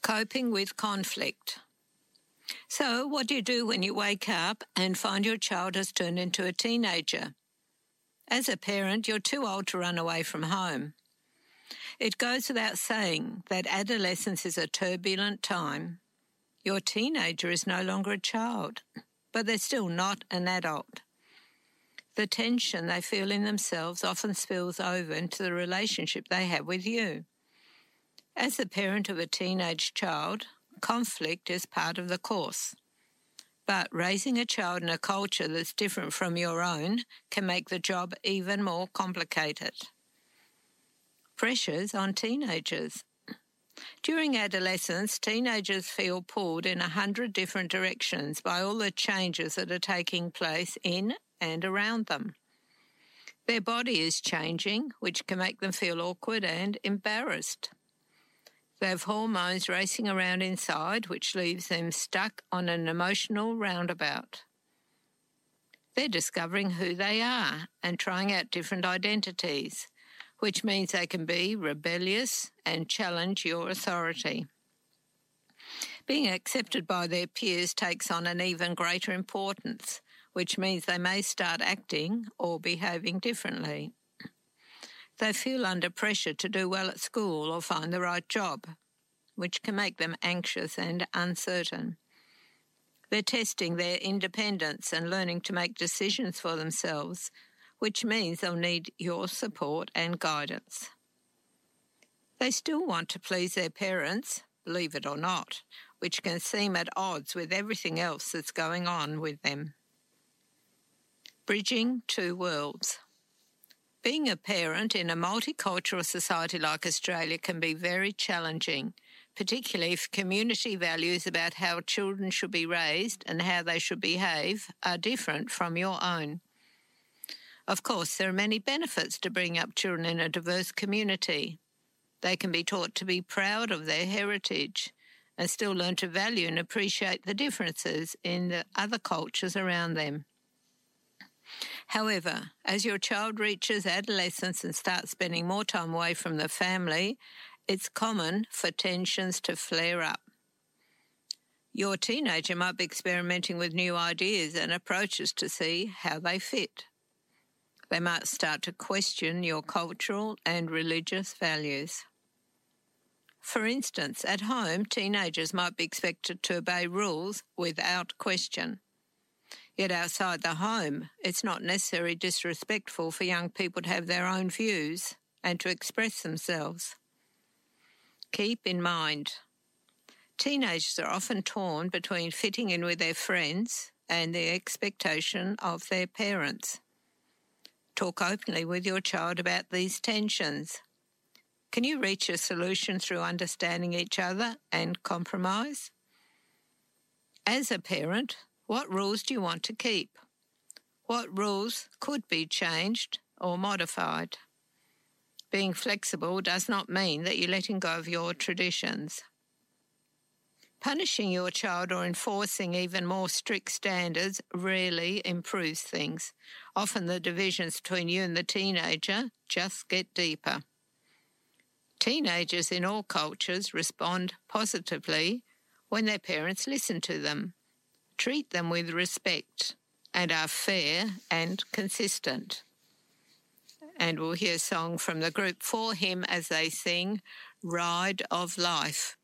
Coping with conflict. So, what do you do when you wake up and find your child has turned into a teenager? As a parent, you're too old to run away from home. It goes without saying that adolescence is a turbulent time. Your teenager is no longer a child, but they're still not an adult. The tension they feel in themselves often spills over into the relationship they have with you. As the parent of a teenage child, conflict is part of the course. But raising a child in a culture that's different from your own can make the job even more complicated. Pressures on teenagers. During adolescence, teenagers feel pulled in 100 different directions by all the changes that are taking place in and around them. Their body is changing, which can make them feel awkward and embarrassed. They have hormones racing around inside, which leaves them stuck on an emotional roundabout. They're discovering who they are and trying out different identities, which means they can be rebellious and challenge your authority. Being accepted by their peers takes on an even greater importance, which means they may start acting or behaving differently. They feel under pressure to do well at school or find the right job, which can make them anxious and uncertain. They're testing their independence and learning to make decisions for themselves, which means they'll need your support and guidance. They still want to please their parents, believe it or not, which can seem at odds with everything else that's going on with them. Bridging two worlds. Being a parent in a multicultural society like Australia can be very challenging, particularly if community values about how children should be raised and how they should behave are different from your own. Of course, there are many benefits to bringing up children in a diverse community. They can be taught to be proud of their heritage and still learn to value and appreciate the differences in the other cultures around them. However, as your child reaches adolescence and starts spending more time away from the family, it's common for tensions to flare up. Your teenager might be experimenting with new ideas and approaches to see how they fit. They might start to question your cultural and religious values. For instance, at home, teenagers might be expected to obey rules without question. Yet outside the home, it's not necessarily disrespectful for young people to have their own views and to express themselves. Keep in mind, teenagers are often torn between fitting in with their friends and the expectation of their parents. Talk openly with your child about these tensions. Can you reach a solution through understanding each other and compromise? As a parent, what rules do you want to keep? What rules could be changed or modified? Being flexible does not mean that you're letting go of your traditions. Punishing your child or enforcing even more strict standards rarely improves things. Often the divisions between you and the teenager just get deeper. Teenagers in all cultures respond positively when their parents listen to them, treat them with respect, and are fair and consistent. And we'll hear a song from the group For Him as they sing Ride of Life.